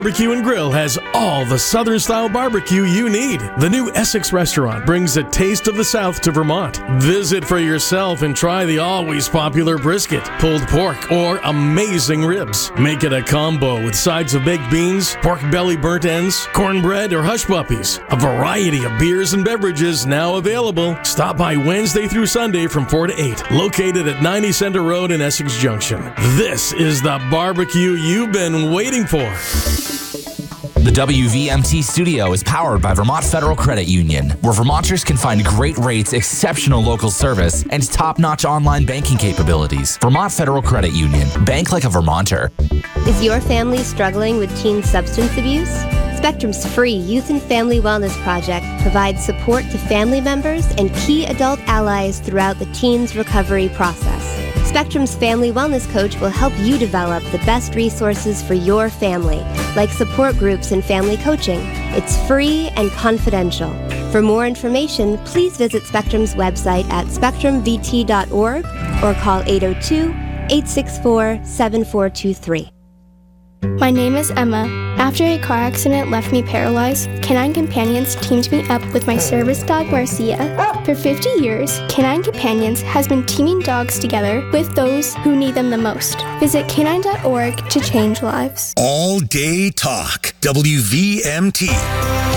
Barbecue and Grill has all the Southern-style barbecue you need. The new Essex restaurant brings a taste of the South to Vermont. Visit for yourself and try the always popular brisket, pulled pork, or amazing ribs. Make it a combo with sides of baked beans, pork belly burnt ends, cornbread, or hush puppies. A variety of beers and beverages now available. Stop by Wednesday through Sunday from 4 to 8. Located at 90 Center Road in Essex Junction. This is the barbecue you've been waiting for. The WVMT studio is powered by Vermont Federal Credit Union, where Vermonters can find great rates, exceptional local service, and top-notch online banking capabilities. Vermont Federal Credit Union. Bank like a Vermonter. Is your family struggling with teen substance abuse? Spectrum's free Youth and Family Wellness Project provides support to family members and key adult allies throughout the teen's recovery process. Spectrum's Family Wellness Coach will help you develop the best resources for your family, like support groups and family coaching. It's free and confidential. For more information, please visit Spectrum's website at spectrumvt.org or call 802-864-7423. My name is Emma. After a car accident left me paralyzed, Canine Companions teamed me up with my service dog, Marcia. For 50 years, Canine Companions has been teaming dogs together with those who need them the most. Visit canine.org to change lives. All day talk. WVMT.